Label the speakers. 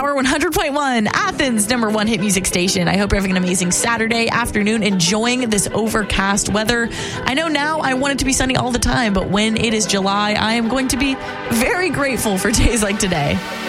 Speaker 1: Power 100.1, Athens' number one hit music station. I hope you're having an amazing Saturday afternoon, enjoying this overcast weather. I know now I want it to be sunny all the time, but when it is July, I am going to be very grateful for days like today.